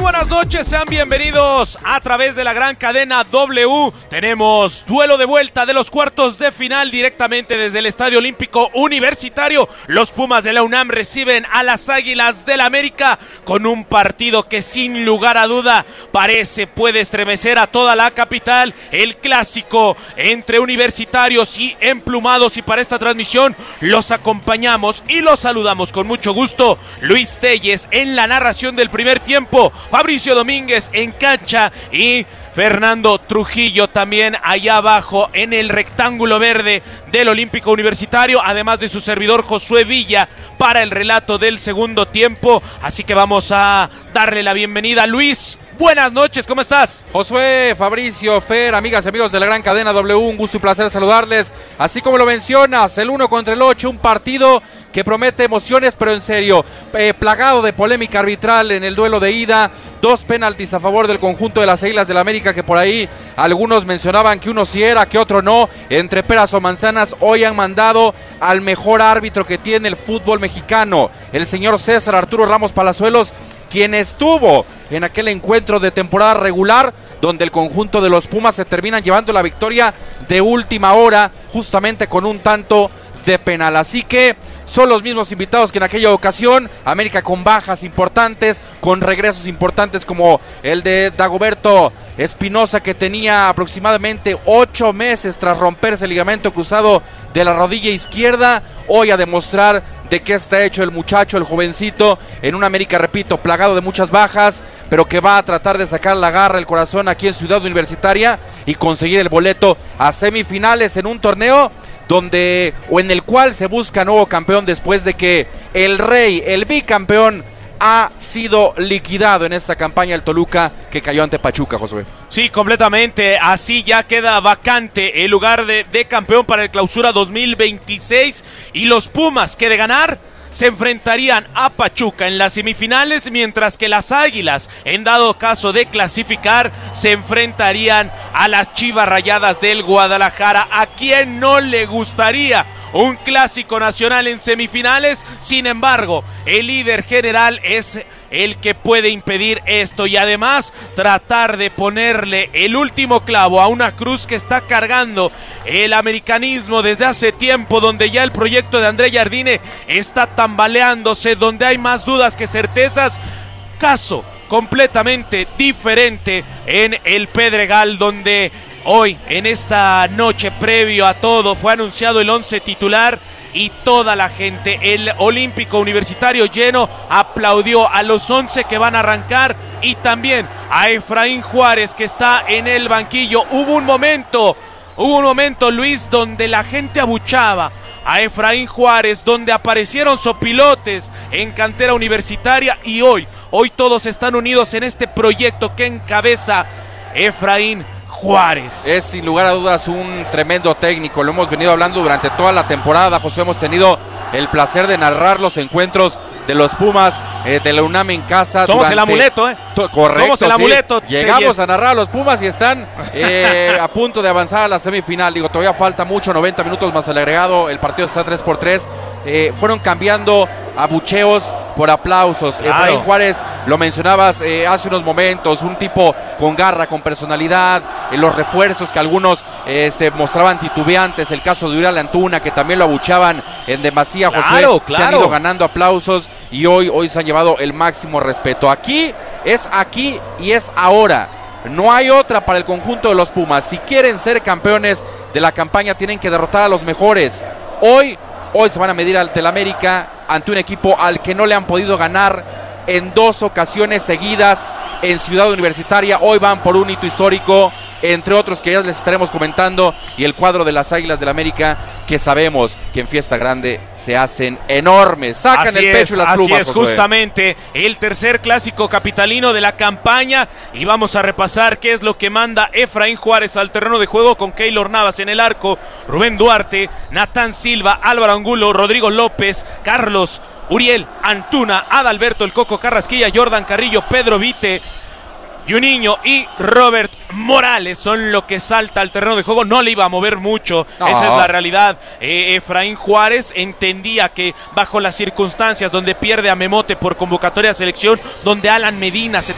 buenas noches, sean bienvenidos a través de la gran cadena W. Tenemos duelo de vuelta de los cuartos de final directamente desde el Estadio Olímpico Universitario. Los Pumas de la UNAM reciben a las Águilas del América con un partido que sin lugar a duda puede estremecer a toda la capital. El clásico entre universitarios y emplumados, y para esta transmisión los acompañamos y los saludamos con mucho gusto. Luis Telles en la narración del primer tiempo, Fabricio Domínguez en cancha y Fernando Trujillo también allá abajo en el rectángulo verde del Olímpico Universitario, además de su servidor Josué Villa para el relato del segundo tiempo. Así que vamos a darle la bienvenida a Luis. Buenas noches, ¿cómo estás? Josué, Fabricio, Fer, amigas y amigos de la gran cadena W, un gusto y placer saludarles. Así como lo mencionas, el 1 contra el 8, un partido que promete emociones, pero en serio, plagado de polémica arbitral en el duelo de ida. 2 penaltis a favor del conjunto de las Águilas del América, que por ahí algunos mencionaban que uno sí era, que otro no. Entre peras o manzanas, hoy han mandado al mejor árbitro que tiene el fútbol mexicano, el señor César Arturo Ramos Palazuelos, quien estuvo en aquel encuentro de temporada regular donde el conjunto de los Pumas se terminan llevando la victoria de última hora, justamente con un tanto de penal. Así que son los mismos invitados que en aquella ocasión. América con bajas importantes, con regresos importantes como el de Dagoberto Espinosa, que tenía aproximadamente 8 meses tras romperse el ligamento cruzado de la rodilla izquierda. Hoy a demostrar de qué está hecho el muchacho, el jovencito, en un América, repito, plagado de muchas bajas, pero que va a tratar de sacar la garra, el corazón aquí en Ciudad Universitaria y conseguir el boleto a semifinales en un torneo donde o en el cual se busca nuevo campeón después de que el rey, el bicampeón, ha sido liquidado en esta campaña el Toluca, que cayó ante Pachuca, Josué. Sí, completamente, así ya queda vacante el lugar de campeón para el Clausura 2026, y los Pumas, que de ganar se enfrentarían a Pachuca en las semifinales, mientras que las Águilas, en dado caso de clasificar, se enfrentarían a las Chivas Rayadas del Guadalajara. ¿A quién no le gustaría un clásico nacional en semifinales? Sin embargo, el líder general es el que puede impedir esto y además tratar de ponerle el último clavo a una cruz que está cargando el americanismo desde hace tiempo, donde ya el proyecto de André Jardine está tambaleándose, donde hay más dudas que certezas. Caso completamente diferente en el Pedregal, donde hoy, en esta noche previo a todo, fue anunciado el 11 titular y toda la gente, el Olímpico Universitario lleno, aplaudió a los 11 que van a arrancar y también a Efraín Juárez, que está en el banquillo. Hubo un momento, Luis, donde la gente abuchaba a Efraín Juárez, donde aparecieron sopilotes en cantera universitaria, y hoy todos están unidos en este proyecto que encabeza Efraín Juárez. Es sin lugar a dudas un tremendo técnico, lo hemos venido hablando durante toda la temporada, José. Hemos tenido el placer de narrar los encuentros de los Pumas de la UNAM en casa. Somos el amuleto, correcto. Somos el amuleto. Llegamos a narrar a los Pumas y están a punto de avanzar a la semifinal. Digo, todavía falta mucho, 90 minutos más el agregado. El partido está 3-3. Fueron cambiando abucheos por aplausos. Claro. Efraín Juárez, lo mencionabas hace unos momentos, un tipo con garra, con personalidad. Los refuerzos que algunos se mostraban titubeantes, el caso de Uriel Antuna, que también lo abuchaban en demasía, José. Claro. Se han ido ganando aplausos y hoy se han llevado el máximo respeto. Aquí y es ahora. No hay otra para el conjunto de los Pumas. Si quieren ser campeones de la campaña, tienen que derrotar a los mejores. Hoy se van a medir ante el América, ante un equipo al que no le han podido ganar en 2 ocasiones seguidas en Ciudad Universitaria. Hoy van por un hito histórico, entre otros que ya les estaremos comentando, y el cuadro de las Águilas del América, que sabemos que en fiesta grande se hacen enormes, sacan el pecho y las plumas. Así es, justamente el tercer clásico capitalino de la campaña, y vamos a repasar qué es lo que manda Efraín Juárez al terreno de juego, con Keylor Navas en el arco, Rubén Duarte, Natán Silva, Álvaro Angulo, Rodrigo López, Carlos Uriel Antuna, Adalberto El Coco Carrasquilla, Jordan Carrillo, Pedro Vite, Juninho y Robert Morales son lo que salta al terreno de juego. No le iba a mover mucho, esa es la realidad. Efraín Juárez entendía que bajo las circunstancias donde pierde a Memote por convocatoria de selección, donde Alan Medina se